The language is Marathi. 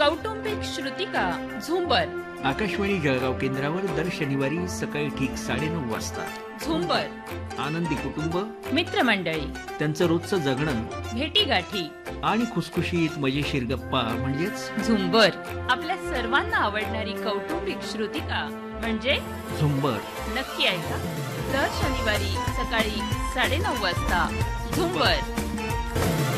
कौटुंबिक श्रुतिका झुंबर. आकाशवाणी जळगाव केंद्रावर दर शनिवारी सकाळी ठीक 9:30 वाजता. झुंबर. आनंदी कुटुंब, मित्रमंडळी, त्यांचं रोजचं जगणं भेटीगाठी आणि खुसखुशीत मजेशीर गप्पा म्हणजेच झुंबर. आपल्या सर्वांना आवडणारी कौटुंबिक श्रुतिका म्हणजे झुंबर. नक्की ऐका दर शनिवारी सकाळी 9:30 वाजता. झुंबर.